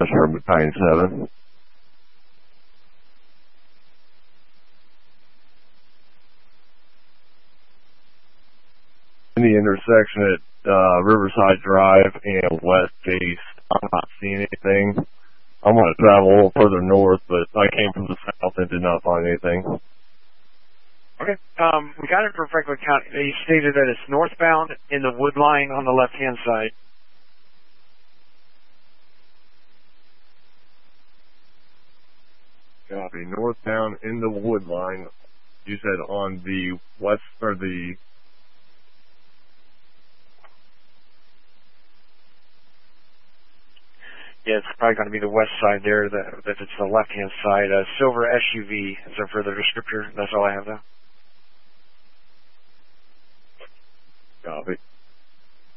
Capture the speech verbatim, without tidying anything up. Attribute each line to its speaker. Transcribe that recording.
Speaker 1: Sure, Battalion seven. In the intersection at uh, Riverside Drive and West East, I'm not seeing anything. I'm going to travel a little further north, but I came from the south and did not find anything.
Speaker 2: Okay. Um, we got it for Franklin County. They stated that it's northbound in the wood line on the left-hand side.
Speaker 1: Copy. Northbound in the wood line. You said on the west or the.
Speaker 2: Yeah, it's probably going to be the west side there. The, if it's the left-hand side, uh, silver S U V is a further descriptor. That's all I have, though.
Speaker 1: Copy.